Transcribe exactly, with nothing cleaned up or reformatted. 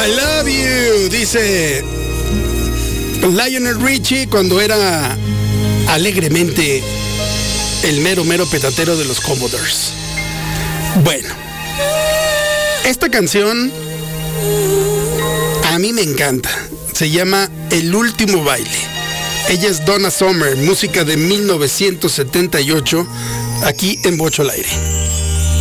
I love you, dice Lionel Richie cuando era alegremente el mero mero petatero de los Commodores. Bueno, esta canción a mí me encanta. Se llama El Último Baile. Ella es Donna Summer, música de mil novecientos setenta y ocho, aquí en Bocho al Aire.